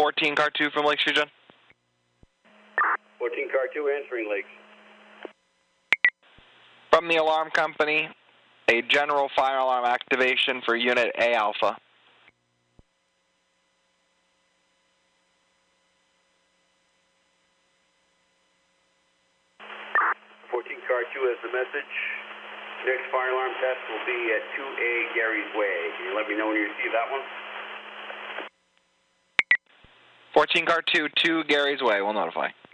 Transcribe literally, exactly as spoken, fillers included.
fourteen car two from Lake Street, John. fourteen car two answering Lakes. From the alarm company, a general fire alarm activation for Unit A Alpha. fourteen car two has the message. Next fire alarm test will be at two A Gary's Way. Can you let me know when you receive that one? fourteen car two, two Gary's Way, we'll notify.